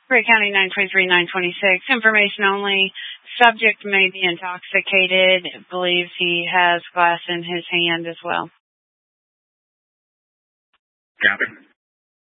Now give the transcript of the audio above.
Gray County 923-926. Information only. Subject may be intoxicated. Believes he has glass in his hand as well. Copy.